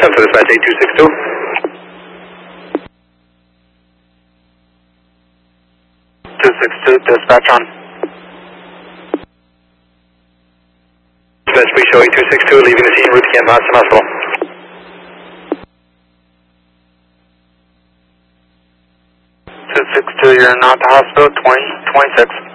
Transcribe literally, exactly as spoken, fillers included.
seven for dispatch eight two six two. two six two, dispatch on. Dispatch, please show eight two six two, leaving the scene, route to Camp Houston Hospital. two six two, you're not the hospital, twenty, twenty-six.